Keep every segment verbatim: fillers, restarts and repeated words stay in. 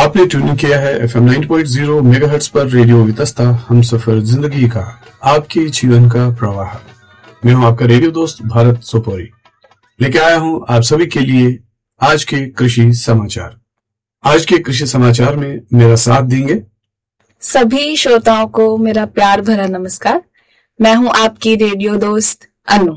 आपने ट्यून किया है F M ninety point zero megahertz पर रेडियो वितस्ता, हम सफर जिंदगी का, आपके जीवन का प्रवाह। मैं हूं आपका रेडियो दोस्त भारत सोपोरी, लेके आया हूं आप सभी के लिए आज के कृषि समाचार। आज के कृषि समाचार में मेरा साथ देंगे सभी श्रोताओं को मेरा प्यार भरा नमस्कार। मैं हूं आपकी रेडियो दोस्त अनु।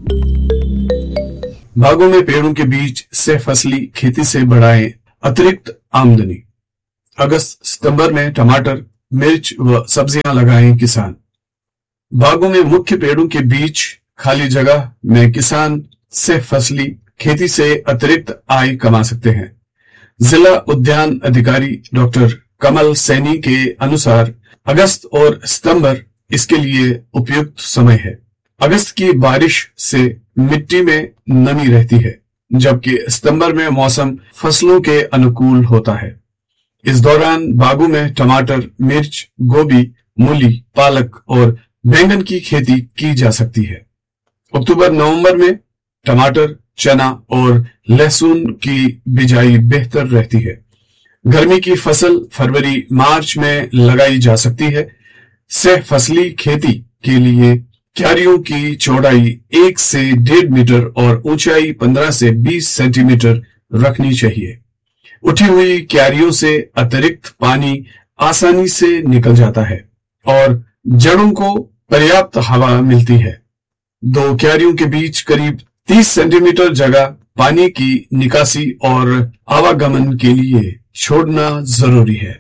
बागों में पेड़ों के बीच सह फसली खेती से बढ़ाएं अतिरिक्त आमदनी। अगस्त सितंबर में टमाटर, मिर्च व सब्जियां लगाएं किसान। बागों में मुख्य पेड़ों के बीच खाली जगह में किसान सह फसली खेती से अतिरिक्त आय कमा सकते हैं। जिला उद्यान अधिकारी डॉक्टर कमल सैनी के अनुसार अगस्त और सितंबर इसके लिए उपयुक्त समय है। अगस्त की बारिश से मिट्टी में नमी रहती है, जबकि सितंबर में मौसम फसलों के अनुकूल होता है। इस दौरान बागों में टमाटर, मिर्च, गोभी, मूली, पालक और बैंगन की खेती की जा सकती है। अक्टूबर नवंबर में टमाटर, चना और लहसुन की बिजाई बेहतर रहती है। गर्मी की फसल फरवरी मार्च में लगाई जा सकती है। सह फसली खेती के लिए क्यारियों की चौड़ाई एक से डेढ़ मीटर और ऊंचाई पंद्रह से बीस सेंटीमीटर रखनी चाहिए। उठी हुई क्यारियों से अतिरिक्त पानी आसानी से निकल जाता है और जड़ों को पर्याप्त हवा मिलती है। दो क्यारियों के बीच करीब तीस सेंटीमीटर जगह पानी की निकासी और आवागमन के लिए छोड़ना जरूरी है।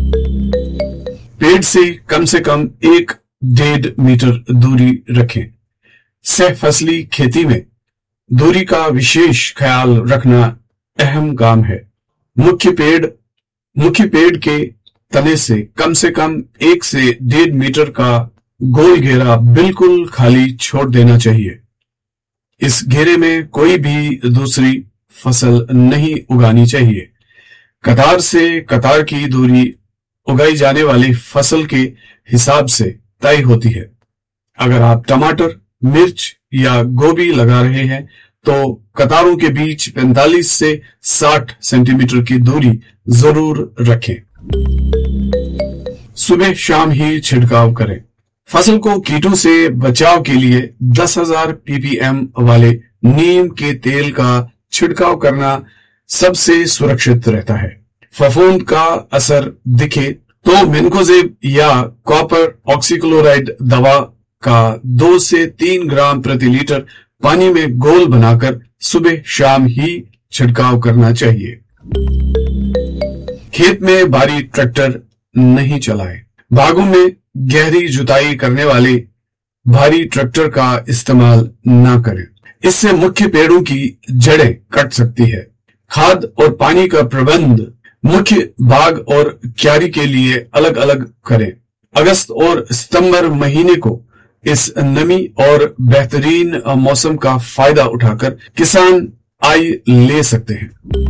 पेड़ से कम से कम एक डेढ़ मीटर दूरी रखें। सह फसली खेती में दूरी का विशेष ख्याल रखना अहम काम है। मुख्य पेड़ मुख्य पेड़ के तने से कम से कम एक से डेढ़ मीटर का गोल घेरा बिल्कुल खाली छोड़ देना चाहिए। इस घेरे में कोई भी दूसरी फसल नहीं उगानी चाहिए। कतार से कतार की दूरी उगाई जाने वाली फसल के हिसाब से तय होती है। अगर आप टमाटर, मिर्च या गोभी लगा रहे हैं तो कतारों के बीच पैंतालीस से साठ सेंटीमीटर की दूरी जरूर रखें। सुबह शाम ही छिड़काव करें। फसल को कीटों से बचाव के लिए दस हज़ार पीपीएम वाले नीम के तेल का छिड़काव करना सबसे सुरक्षित रहता है। फफूंद का असर दिखे तो मेन्कोजेब या कॉपर ऑक्सीक्लोराइड दवा का दो से तीन ग्राम प्रति लीटर पानी में घोल बनाकर सुबह शाम ही छिड़काव करना चाहिए। खेत में भारी ट्रैक्टर नहीं चलाएं। बागों में गहरी जुताई करने वाले भारी ट्रैक्टर का इस्तेमाल ना करें। इससे मुख्य पेड़ों की जड़ें कट सकती है। खाद और पानी का प्रबंध मुख्य बाग और क्यारी के लिए अलग अलग करें। अगस्त और सितंबर महीने को इस नमी और बेहतरीन मौसम का फायदा उठाकर किसान आय ले सकते हैं।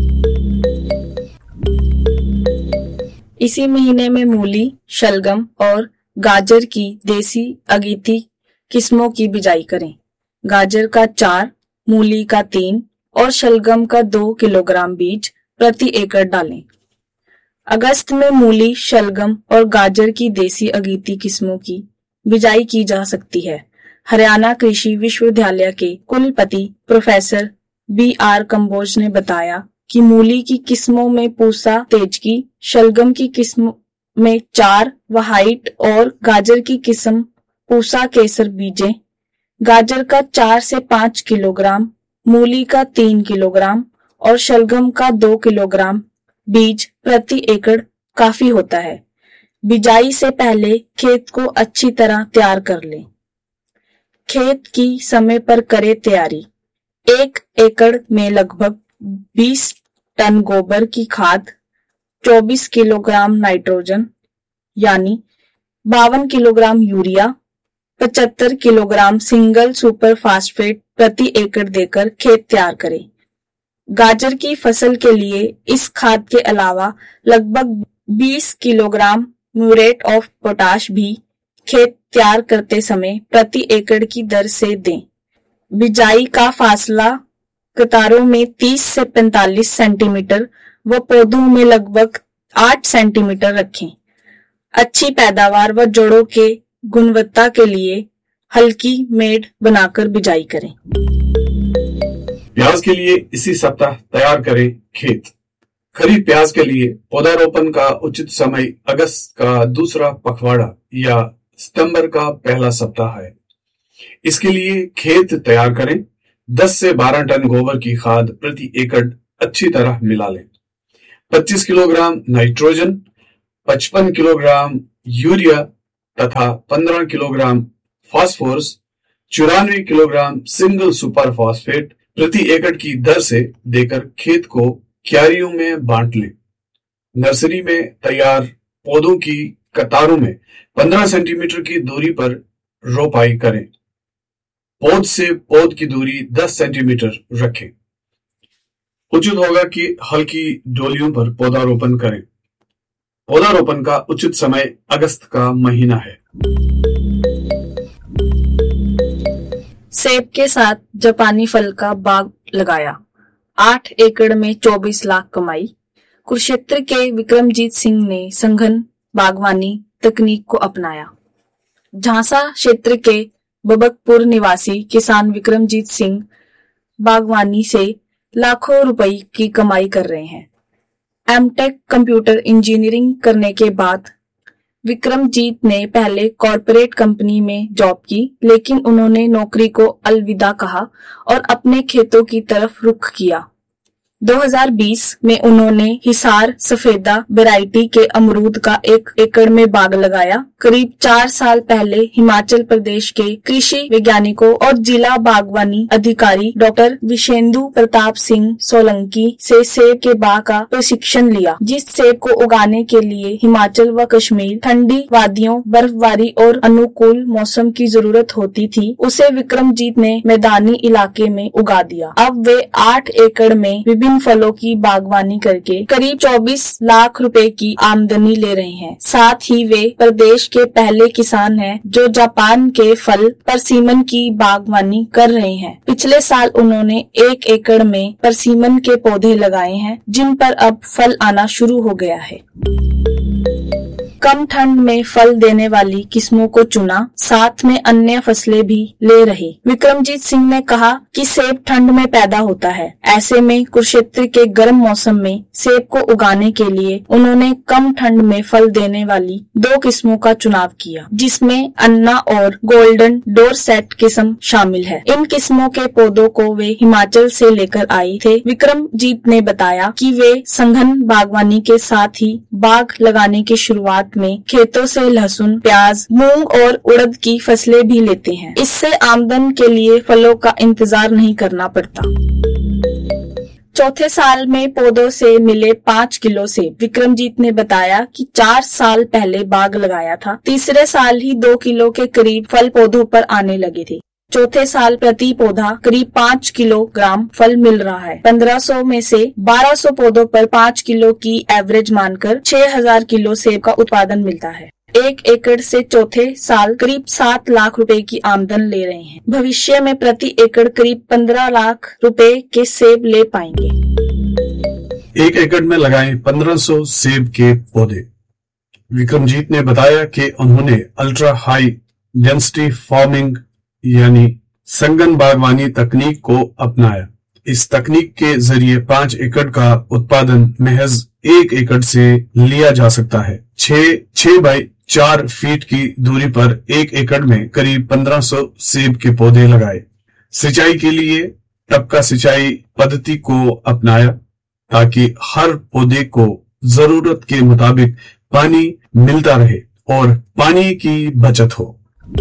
इसी महीने में मूली, शलगम और गाजर की देसी अगेती किस्मों की बिजाई करें। गाजर का चार, मूली का तीन और शलगम का दो किलोग्राम बीज प्रति एकड़ डालें। अगस्त में मूली, शलगम और गाजर की देसी अगेती किस्मों की बिजाई की जा सकती है। हरियाणा कृषि विश्वविद्यालय के कुलपति प्रोफेसर बी आर कंबोज ने बताया कि मूली की किस्मों में पूसा तेजकी, शलगम की किस्म में चार व हाइट और गाजर की किस्म पूसा केसर बीजें गाजर का चार से पांच किलोग्राम, मूली का तीन किलोग्राम और शलगम का दो किलोग्राम बीज प्रति एकड़ काफी होता है। बिजाई से पहले खेत को अच्छी तरह तैयार कर लें। खेत की समय पर करें तैयारी। एक एकड़ में लगभग बीस टन गोबर की खाद, चौबीस किलोग्राम नाइट्रोजन यानी बावन किलोग्राम यूरिया, पचहत्तर किलोग्राम सिंगल सुपर फास्फेट प्रति एकड़ देकर खेत तैयार करें। गाजर की फसल के लिए इस खाद के अलावा लगभग बीस किलोग्राम म्यूरेट ऑफ पोटाश भी खेत तैयार करते समय प्रति एकड़ की दर से दें। बिजाई का फासला कतारों में तीस से पैंतालीस सेंटीमीटर व पौधों में लगभग आठ सेंटीमीटर रखें। अच्छी पैदावार व जड़ों के गुणवत्ता के लिए हल्की मेड़ बनाकर बिजाई करें। प्याज के लिए इसी सप्ताह तैयार करें खेत। खरीफ प्याज के लिए पौधारोपण का उचित समय अगस्त का दूसरा पखवाड़ा या सितंबर का पहला सप्ताह है। इसके लिए खेत तैयार करें। दस से बारह टन गोबर की खाद प्रति एकड़ अच्छी तरह मिला लें। पच्चीस किलोग्राम नाइट्रोजन, पचपन किलोग्राम यूरिया तथा पंद्रह किलोग्राम फास्फोरस, चौरानवे किलोग्राम सिंगल सुपर फॉस्फेट प्रति एकड़ की दर से देकर खेत को क्यारियों में बांट लें। नर्सरी में तैयार पौधों की कतारों में पंद्रह सेंटीमीटर की दूरी पर रोपाई करें। पौध से पौध की दूरी दस सेंटीमीटर रखें। उचित होगा कि हल्की डोलियों पर पौधारोपण करें। पौधारोपण का उचित समय अगस्त का महीना है। सेब के साथ जापानी फल का बाग लगाया। आठ एकड़ में चौबीस लाख कमाई। कुरुक्षेत्र के विक्रमजीत सिंह ने संघन बागवानी तकनीक को अपनाया। झांसा क्षेत्र के बबकपुर निवासी किसान विक्रमजीत सिंह बागवानी से लाखों रुपए की कमाई कर रहे हैं। एमटेक कंप्यूटर इंजीनियरिंग करने के बाद विक्रमजीत ने पहले कॉरपोरेट कंपनी में जॉब की, लेकिन उन्होंने नौकरी को अलविदा कहा और अपने खेतों की तरफ रुख किया। दो हज़ार बीस में उन्होंने हिसार सफेदा वैरायटी के अमरूद का एक एकड़ में बाग लगाया। करीब चार साल पहले हिमाचल प्रदेश के कृषि वैज्ञानिकों और जिला बागवानी अधिकारी डॉक्टर विशेंदु प्रताप सिंह सोलंकी से सेब के बाग का प्रशिक्षण लिया। जिस सेब को उगाने के लिए हिमाचल व कश्मीर ठंडी वादियों, बर्फबारी और अनुकूल मौसम की जरूरत होती थी, उसे विक्रमजीत ने मैदानी इलाके में उगा दिया। अब वे आठ एकड़ में विभिन्न फलों की बागवानी करके करीब चौबीस लाख रुपए की आमदनी ले रहे हैं। साथ ही वे प्रदेश के पहले किसान हैं जो जापान के फल परसिमन की बागवानी कर रहे हैं। पिछले साल उन्होंने एक एकड़ में परसिमन के पौधे लगाए हैं, जिन पर अब फल आना शुरू हो गया है। कम ठंड में फल देने वाली किस्मों को चुना, साथ में अन्य फसलें भी ले रहे। विक्रमजीत सिंह ने कहा कि सेब ठंड में पैदा होता है। ऐसे में कुरुक्षेत्र के गर्म मौसम में सेब को उगाने के लिए उन्होंने कम ठंड में फल देने वाली दो किस्मों का चुनाव किया, जिसमें अन्ना और गोल्डन डोरसेट किस्म शामिल है। इन किस्मों के पौधों को वे हिमाचल से लेकर आए थे। विक्रमजीत ने बताया कि वे संघन बागवानी के साथ ही बाग लगाने की शुरुआत में खेतों से लहसुन, प्याज, मूंग और उड़द की फसलें भी लेते हैं। इससे आमदन के लिए फलों का इंतजार नहीं करना पड़ता। चौथे साल में पौधों से मिले पाँच किलो सेब। विक्रमजीत ने बताया कि चार साल पहले बाग लगाया था। तीसरे साल ही दो किलो के करीब फल पौधों पर आने लगे थे। चौथे साल प्रति पौधा करीब पाँच किलोग्राम फल मिल रहा है। पंद्रह सौ में से बारह सौ पौधों पर पाँच किलो की एवरेज मानकर छह हज़ार किलो सेब का उत्पादन मिलता है। एक एकड़ से चौथे साल करीब सात लाख रुपए की आमदन ले रहे हैं। भविष्य में प्रति एकड़ करीब पंद्रह लाख रुपए के सेब ले पाएंगे। एक एकड़ में लगाएं पंद्रह सौ सेब के पौधे। विक्रमजीत ने बताया कि उन्होंने अल्ट्रा हाई डेंसिटी फार्मिंग यानी संघन बागवानी तकनीक को अपनाया। इस तकनीक के जरिए पांच एकड़ का उत्पादन महज एक एकड़ से लिया जा सकता है। छह छह बाई चार फीट की दूरी पर एक एकड़ में करीब पंद्रह सौ सेब के पौधे लगाए। सिंचाई के लिए टपका सिंचाई पद्धति को अपनाया ताकि हर पौधे को जरूरत के मुताबिक पानी मिलता रहे और पानी की बचत हो।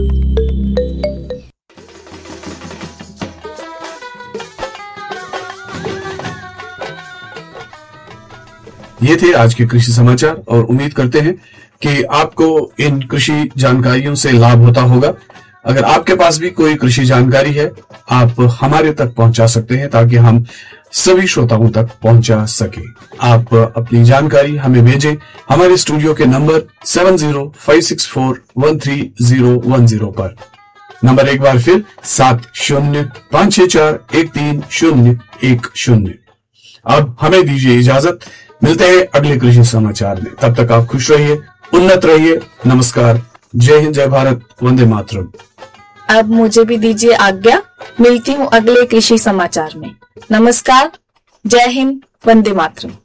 ये थे आज के कृषि समाचार और उम्मीद करते हैं कि आपको इन कृषि जानकारियों से लाभ होता होगा। अगर आपके पास भी कोई कृषि जानकारी है, आप हमारे तक पहुंचा सकते हैं ताकि हम सभी श्रोताओं तक पहुंचा सके। आप अपनी जानकारी हमें भेजें हमारे स्टूडियो के number seven zero five six four one three zero one zero पर। नंबर एक बार फिर सात शून्य पाँच छह चार एक तीन शून्य एक शून्य। अब हमें दीजिए इजाजत। मिलते हैं अगले कृषि समाचार में। तब तक आप खुश रहिए, उन्नत रहिए। नमस्कार। जय हिंद, जय भारत, वंदे मातरम। अब मुझे भी दीजिए आज्ञा। मिलती हूँ अगले कृषि समाचार में। नमस्कार, जय हिंद, वंदे मातरम।